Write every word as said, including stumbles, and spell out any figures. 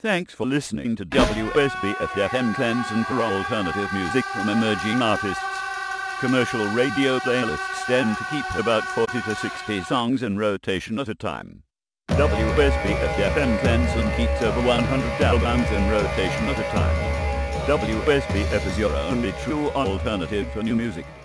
Thanks for listening to W S B F M Clemson for alternative music from emerging artists. Commercial radio playlists tend to keep about forty to sixty songs in rotation at a time. W S B F M Clemson keeps over one hundred albums in rotation at a time. W S B F is your only true alternative for new music.